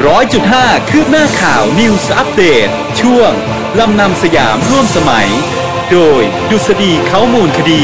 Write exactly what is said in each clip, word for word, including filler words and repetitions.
ร้อยจุดห้าคืบหน้าข่าว News Update ช่วงลำนำสยามร่วมสมัยโดยดุษฎีเขามูลคดี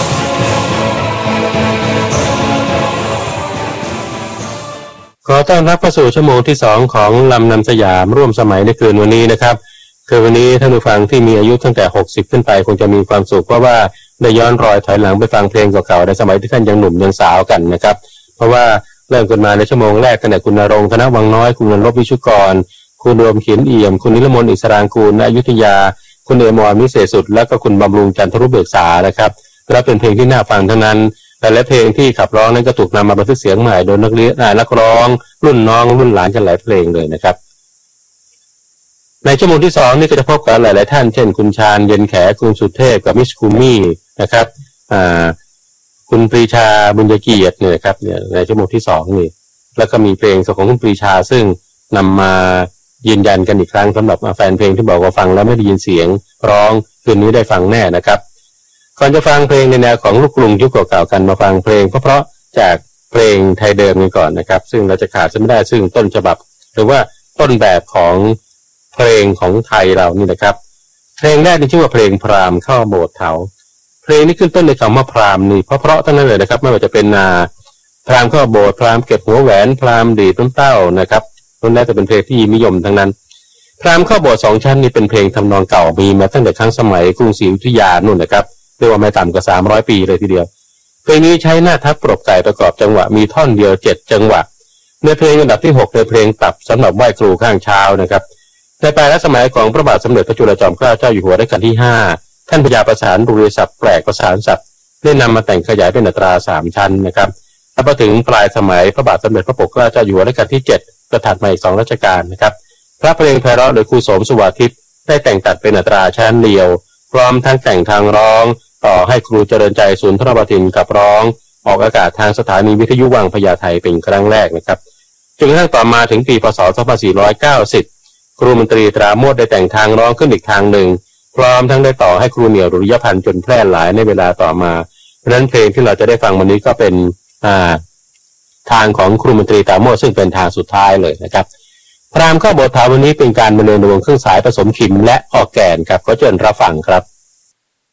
ขอต้อนรับเข้าสู่ชั่วโมงที่สองของลำนำสยามร่วมสมัยในคืนวันนี้นะครับคือวันนี้ท่านผู้ฟังที่มีอายุตั้งแต่หกสิบขึ้นไปคงจะมีความสุขเพราะว่าได้ย้อนรอยถอยหลังไปฟังเพลงเก่าๆในสมัยที่ท่านยังหนุ่มยังสาวกันนะครับเพราะว่าเริ่มกันมาในชั่วโมงแรกกันแต่คุณณรงค์ธนวังน้อยคุณนรบวิชุกรคุณรวมเขียนเอี่ยมคุณนิรมนต์อิสรางกูลณอยุธยาคุณเอมอมิเศษสุดและก็คุณบำรุงจันทรุเบิกษานะครับและเป็นเพลงที่น่าฟังทั้งนั้นแต่และเพลงที่ขับร้องนั้นก็ถูกนำมาบันทึกเสียงใหม่โดยนักเรียนนักร้องรุ่นน้องรุ่นหลานกันหลายเพลงเลยนะครับในชั่วโมงที่สองนี่ก็จะพบกับหลายๆท่านเช่นคุณชาญเย็นแขคุณสุเทพกับมิสคูมี่นะครับอ่าคุณปรีชาบุญเกียรติเนี่ยครับเนี่ยในชั่วโมงที่สองนี่แล้วก็มีเพลงของคุณปรีชาซึ่งนำมายืนยันกันอีกครั้งสำหรับแฟนเพลงที่บอกว่าฟังแล้วไม่ได้ยินเสียงร้องคืนนี้ได้ฟังแน่นะครับก่อนจะฟังเพลงในแนวของลูกกรุงยุคเก่าๆกันมาฟังเพลงเพราะๆจากเพลงไทยเดิมกันก่อนนะครับซึ่งเราจะขาดไม่ได้ซึ่งต้นฉบับหรือว่าต้นแบบของเพลงของไทยเรานี่นะครับเพลงแรกนี่ชื่อว่าเพลงพราหมณ์เข้าโบสถ์เถาเพลงนี้ขึ้นต้นในคำว่าพราหมณ์นี่เพราะๆทั้งนั้นเลยนะครับไม่ว่าจะเป็นนาพราหมณ์เข้าโบสถ์พราหมณ์เก็บหัวแหวนพราหมณ์ดีดน้ำเต้านะครับต้นแรกจะเป็นเพลงที่นิยมทั้งนั้นพราหมณ์เข้าโบสถ์สองชั้นนี่เป็นเพลงทำนองเก่ามีมาตั้งแต่ครั้งสมัยกรุงศรีอยุธยานู่นนะครับเรียกว่าไม่ต่ำกว่าสามร้อยปีเลยทีเดียวเพลงนี้ใช้หน้าทับปรบไก่ประกอบจังหวะมีท่อนเดียวเจ็ดจังหวะในเพลงอันดับที่หกในเพลงตับสำหรับไหว้ครูข้างเช้านะครับในปลายรัชสมัยของพระบาทสมเด็จพระจุลจอมเกล้าเจ้าอยู่หัวรัชกาลที่ห้าท่านพญาประสานบุรีศัพท์แปลกประสานศัพท์ได้นำมาแต่งขยายเป็นอัตราสามชั้นนะครับและพอถึงปลายสมัยพระบาทสมเด็จพระปกเกล้าเจ้าอยู่หัวรัชกาลที่เจ็ดก็ถัดมาอีกสองรัชกาลนะครับพระเพลงไพเราะโดยครูโสมสุวาทิตได้แต่งตัดเป็นอัตราชั้นเดียวพร้อมทั้งแต่งทางร้องต่อให้ครูเจริญใจศูนย์พระบทินกับร้องออกอากาศทางสถานีวิทยุวังพญาไทเป็นครั้งแรกนะครับจนกระทั่งต่อมาถึงปีพ.ศ. สองพันสี่ร้อยเก้าสิบครูมนตรีตราโมดได้แต่งทางร้องขึ้นอีกทางหนึ่งพร้อมทั้งได้ต่อให้ครูเหนี่ยวดุริยพันธ์จนแพร่หลายในเวลาต่อมาเพราะฉะนั้นเพลงที่เราจะได้ฟังวันนี้ก็เป็นอ่าทางของครูมนตรีตราโมดซึ่งเป็นทางสุดท้ายเลยนะครับพราหมณ์เข้าโบสถ์เถาวันนี้เป็นการบรรเลงในวงเครื่องสายผสมขิมและออกแกนครับขอเชิญรับฟังครับ